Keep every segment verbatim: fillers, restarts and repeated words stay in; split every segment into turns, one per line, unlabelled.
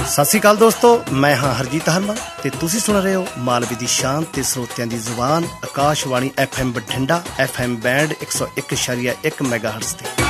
ਸਤਿ ਸ਼੍ਰੀ ਅਕਾਲ ਦੋਸਤੋ, ਮੈਂ ਹਾਂ ਹਰਜੀਤ ਹਰਮਨ ਤੇ ਤੁਸੀਂ ਸੁਣ ਰਹੇ ਹੋ ਮਾਲਵੇ ਦੀ ਸ਼ਾਨ ਤੇ ਸਰੋਤਿਆਂ ਦੀ ਜ਼ੁਬਾਨ Akashvani F M Bathinda, F M band ਇੱਕ ਸੌ ਇੱਕ ਇਸ਼ਾਰੀਆ ਇੱਕ ਮੈਗਾਹਰਟਜ਼ ਤੇ।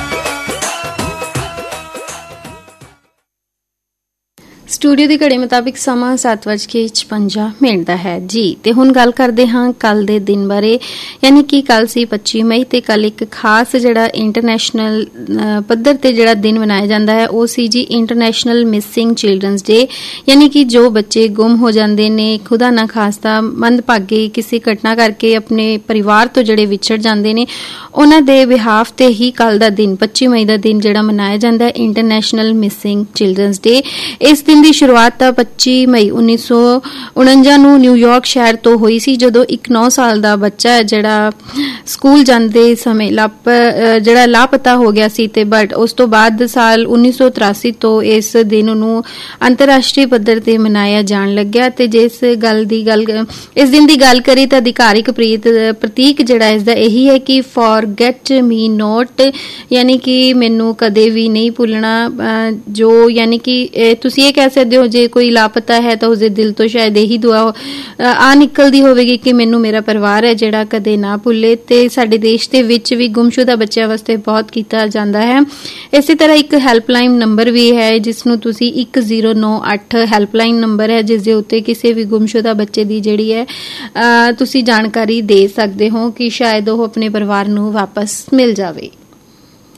ਸਟੂਡੀਓ ਦੀ ਘੜੀ ਮੁਤਾਬਿਕ ਸਮਾਂ ਸੱਤ ਵੱਜ ਕੇ ਛਪੰਜਾ ਮਿੰਟ ਦਾ ਹੈ ਜੀ। ਤੇ ਹੁਣ ਗੱਲ ਕਰਦੇ ਹਾਂ ਕੱਲ ਦੇ ਦਿਨ ਬਾਰੇ, ਯਾਨੀ ਕਿ ਕੱਲ ਸੀ ਪੱਚੀ ਮਈ ਤੇ ਕੱਲ ਇੱਕ ਖਾਸ ਜਿਹੜਾ ਇੰਟਰਨੈਸ਼ਨਲ ਪੱਧਰ ਤੇ ਜਿਹੜਾ ਦਿਨ ਮਨਾਇਆ ਜਾਂਦਾ ਹੈ ਉਹ ਸੀ ਜੀ ਇੰਟਰਨੈਸ਼ਨਲ ਮਿਸਿੰਗ ਚਿਲਡਰਨਸ ਡੇ। ਯਾਨੀ ਕਿ ਜੋ ਬੱਚੇ ਗੁੰਮ ਹੋ ਜਾਂਦੇ ਨੇ, ਖੁਦਾ ਨਾ ਖਾਸਤਾ ਮੰਦਭਾਗੇ ਕਿਸੇ ਘਟਨਾ ਕਰਕੇ ਆਪਣੇ ਪਰਿਵਾਰ ਤੋਂ ਜਿਹੜੇ ਵਿਛੜ ਜਾਂਦੇ ਨੇ, ਉਹਨਾਂ ਦੇ ਬਿਹਾਫ ਤੇ ਹੀ ਕੱਲ ਦਾ ਦਿਨ ਪੱਚੀ ਮਈ ਦਾ ਦਿਨ ਜਿਹੜਾ ਮਨਾਇਆ ਜਾਂਦਾ ਹੈ ਇੰਟਰਨੈਸ਼ਨਲ ਮਿਸਿੰਗ ਚਿਲਡਰਨਸ ਡੇ। ਇਸ ਦਿਨ ਦੀ ਸ਼ੁਰੂਆਤ ਤਾਂ ਪੱਚੀ ਮਈ ਉੱਨੀ ਸੌ ਉਣੰਜਾ ਨੂੰ ਨਿਊਯਾਰਕ ਸ਼ਹਿਰ ਤੋਂ ਹੋਈ ਸੀ, ਜਦੋਂ ਇੱਕ ਨੌ ਸਾਲ ਦਾ ਬੱਚਾ ਜਿਹੜਾ ਸਕੂਲ ਜਾਂਦੇ ਸਮੇਂ ਲਾਪ ਜਿਹੜਾ ਲਾਪਤਾ ਹੋ ਗਿਆ ਸੀ। ਤੇ ਬਟ ਉਸ ਤੋਂ ਬਾਅਦ ਸਾਲ ਉੱਨੀ ਸੌ ਤਰਾਸੀ ਤੋਂ ਇਸ ਦਿਨ ਨੂੰ ਅੰਤਰਰਾਸ਼ਟਰੀ ਪੱਧਰ ਤੇ ਮਨਾਇਆ ਜਾਣ ਲੱਗਿਆ। ਤੇ ਜਿਸ ਗੱਲ ਦੀ ਗੱਲ ਇਸ ਦਿਨ ਦੀ ਗੱਲ ਕਰੀ ਤਾਂ ਅਧਿਕਾਰਿਕ ਪ੍ਰਤੀਕ ਜਿਹੜਾ ਇਸਦਾ ਇਹੀ ਹੈ ਕਿ ਫੋਰਗੈਟ ਮੀ ਨੋਟ, ਯਾਨੀ ਕਿ ਮੈਨੂੰ ਕਦੇ ਵੀ ਨਹੀਂ ਭੁੱਲਣਾ। ਜੋ ਯਾਨੀ ਕਿ ਤੁਸੀਂ ਇਹ ਕਹਿ ਸਕਦੇ ਹੋ ਜੇ ਕੋਈ ਲਾਪਤਾ ਹੈ ਤਾਂ ਉਸਦੇ ਦਿਲ ਤੋਂ ਸ਼ਾਇਦ ਇਹੀ ਦੁਆ ਆ ਨਿਕਲਦੀ ਹੋਵੇਗੀ ਕਿ ਮੈਨੂੰ ਮੇਰਾ ਪਰਿਵਾਰ ਹੈ ਜਿਹੜਾ ਕਦੇ ਨਾ ਭੁੱਲੇ। ਤੇ ਸਾਡੇ ਦੇਸ਼ ਦੇ ਵਿੱਚ ਵੀ ਗੁੰਮਸ਼ੁਦਾ ਬੱਚਿਆਂ ਵਾਸਤੇ ਬਹੁਤ ਕੀਤਾ ਜਾਂਦਾ ਹੈ। ਇਸੇ ਤਰ੍ਹਾਂ ਇੱਕ ਹੈਲਪਲਾਈਨ ਨੰਬਰ ਵੀ ਹੈ ਜਿਸ ਨੂੰ ਤੁਸੀਂ ਇੱਕ ਜ਼ੀਰੋ ਨੌ ਅੱਠ ਹੈਲਪਲਾਈਨ ਨੰਬਰ ਹੈ, ਜਿਸ ਦੇ ਉੱਤੇ ਕਿਸੇ ਵੀ ਗੁੰਮਸ਼ੁਦਾ ਬੱਚੇ ਦੀ ਜਿਹੜੀ ਹੈ ਤੁਸੀਂ ਜਾਣਕਾਰੀ ਦੇ ਸਕਦੇ ਹੋ ਕਿ ਸ਼ਾਇਦ ਉਹ ਆਪਣੇ ਪਰਿਵਾਰ ਨੂੰ ਵਾਪਸ ਮਿਲ ਜਾਵੇ।